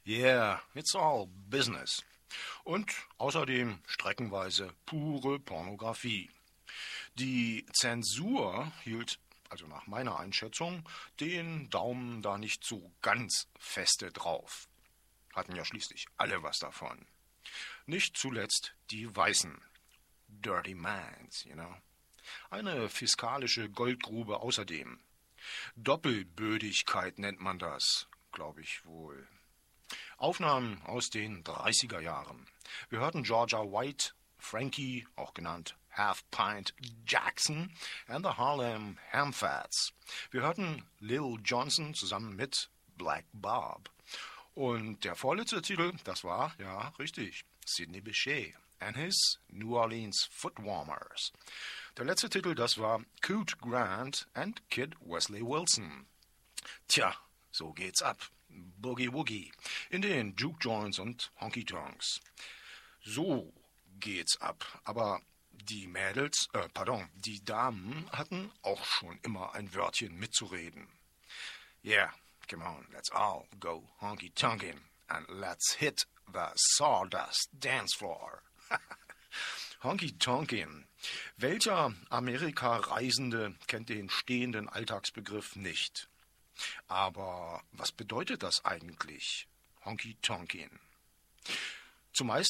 Yeah, it's all business. Und außerdem streckenweise pure Pornografie. Die Zensur hielt, also nach meiner Einschätzung, den Daumen da nicht so ganz feste drauf. Hatten ja schließlich alle was davon. Nicht zuletzt die Weißen. Dirty Minds, you know. Eine fiskalische Goldgrube außerdem. Doppelbödigkeit nennt man das, glaube ich wohl. Aufnahmen aus den 30er Jahren. Wir hörten Georgia White, Frankie, auch genannt Half Pint Jackson, and the Harlem Hamfats. Wir hörten Lil Johnson zusammen mit Black Bob. Und der vorletzte Titel, das war, ja, richtig, Sidney Bechet and his New Orleans Footwarmers. Der letzte Titel, das war Coot Grant and Kid Wesley Wilson. Tja, so geht's ab. Boogie Woogie in den Juke Joints und Honky Tonks. So geht's ab. Aber die die Damen hatten auch schon immer ein Wörtchen mitzureden. Yeah, come on, let's all go honky tonkin' and let's hit the sawdust dance floor. Honky tonkin'. Welcher Amerika-Reisende kennt den stehenden Alltagsbegriff nicht? Aber was bedeutet das eigentlich? Honky tonkin'. Zumeist